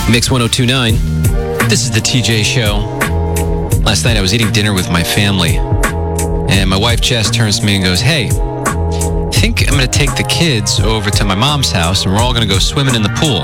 Mix 102.9. This is the TJ Show. Last night I was eating dinner with my family, and my wife Jess turns to me and goes, "Hey, I think I'm going to take the kids over to my mom's house, and we're all going to go swimming in the pool."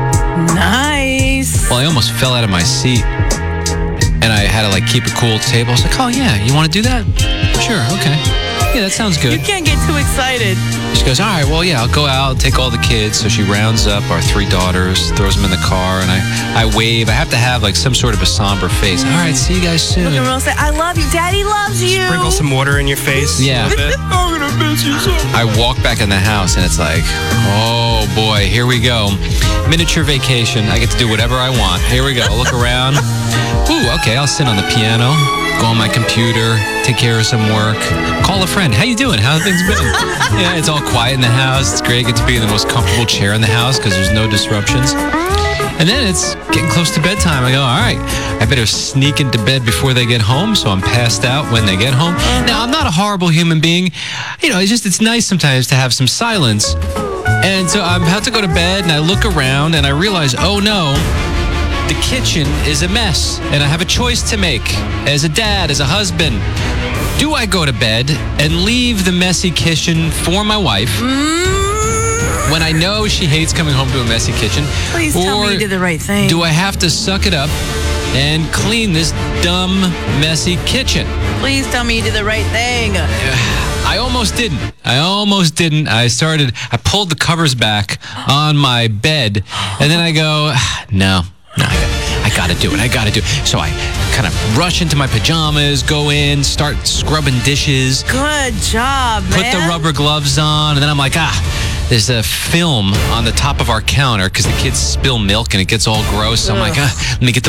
Nice. Well, I almost fell out of my seat, and I had to keep it cool at the table. I was like, "Oh yeah, you want to do that? Sure, okay. Yeah, that sounds good." You can't get too excited. She goes, "All right, well, yeah, I'll go out, take all the kids." So she rounds up our 3 daughters, throws them in the car, and I wave. I have to have some sort of a somber face. "All right, see you guys soon." Look around, say, "I love you. Daddy loves you." Sprinkle some water in your face. Yeah. A little bit. I'm gonna miss you so. I walk back in the house, and it's like, oh boy, here we go. Miniature vacation. I get to do whatever I want. Here we go. I'll look around. Ooh, okay, I'll sit on the piano, go on my computer, take care of some work, call a friend. "How you doing? How have things been?" Yeah, it's all quiet in the house. It's great. I get to be in the most comfortable chair in the house because there's no disruptions. And then it's getting close to bedtime. I go, all right, I better sneak into bed before they get home so I'm passed out when they get home. Now, I'm not a horrible human being. It's nice sometimes to have some silence. And so I'm about to go to bed, and I look around, and I realize, oh no, the kitchen is a mess, and I have a choice to make as a dad, as a husband. Do I go to bed and leave the messy kitchen for my wife when I know she hates coming home to a messy kitchen? Please tell me you did the right thing. Do I have to suck it up and clean this dumb, messy kitchen? Please tell me you did the right thing. I almost didn't. I pulled the covers back on my bed, and then I go, no, I got to do it. So I kind of rush into my pajamas, go in, start scrubbing dishes. Good job, man. Put the rubber gloves on, and then I'm like, there's a film on the top of our counter because the kids spill milk and it gets all gross. So I'm like, let me get the